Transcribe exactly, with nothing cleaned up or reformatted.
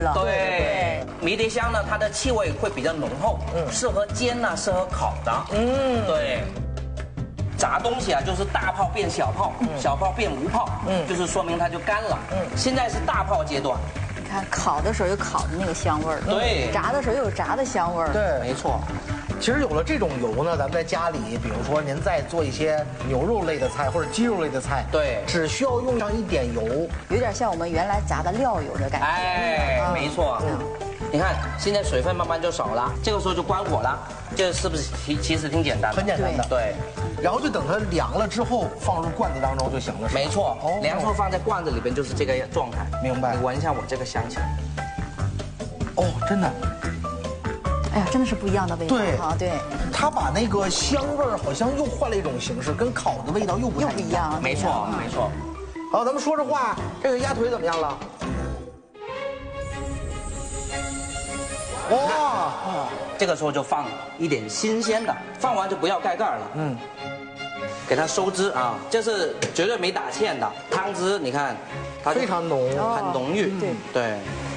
了。 对，迷迭香呢，它的气味会比较浓厚，嗯，适合煎呐，适合烤的，嗯，对。炸东西啊，就是大泡变小泡，小泡变无泡，嗯，就是说明它就干了。嗯，现在是大泡阶段。 你看，烤的时候有烤的那个香味儿， 对， 炸的时候又有炸的香味儿， 对， 没错。 其实有了这种油呢，咱们在家里，比如说您在做一些牛肉类的菜或者鸡肉类的菜， 对， 只需要用上一点油， 有点像我们原来炸的料油的感觉。 哎，没错。嗯，你看现在水分慢慢就少了，这个时候就关火了，这是不是其其实挺简单的？ 很简单的。 对。 然后就等它凉了之后放入罐子当中就行了。 没错，哦，凉之后放在罐子里边就是这个状态。 明白。 你闻一下我这个香气。 哦，真的。 哎呀，真的是不一样的味道。 对啊，对。 它把那个香味儿好像又换了一种形式，跟烤的味道又不太一样。 没错，没错。 好，咱们说实话，这个鸭腿怎么样了？哇， 这个时候就放一点新鲜的，放完就不要盖盖了。嗯，给它收汁啊，这是绝对没打芡的汤汁，你看，它非常浓， 很浓郁。 对对。